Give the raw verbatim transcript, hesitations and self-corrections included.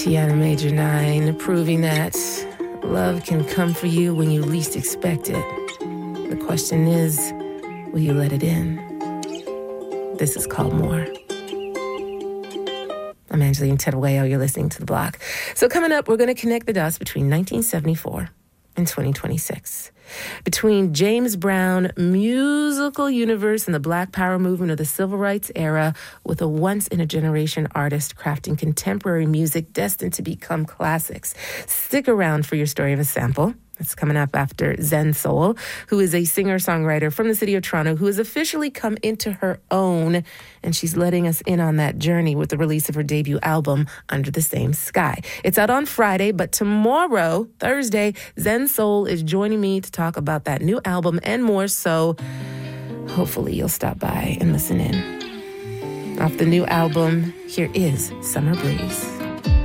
Tiana Major nine, proving that love can come for you when you least expect it. The question is, will you let it in? This is called More. I'm Angeline Tedweo. You're listening to The Block. So coming up, we're going to connect the dots between nineteen seventy-four and twenty twenty-six. Between James Brown musical universe and the Black Power movement of the Civil Rights era, with a once-in-a-generation artist crafting contemporary music destined to become classics. Stick around for your story of a sample. It's coming up after Zen Soul, who is a singer-songwriter from the city of Toronto who has officially come into her own, and she's letting us in on that journey with the release of her debut album, Under the Same Sky. It's out on Friday, but tomorrow, Thursday, Zen Soul is joining me to talk about that new album and more, so hopefully you'll stop by and listen in. Off the new album, here is Summer Breeze.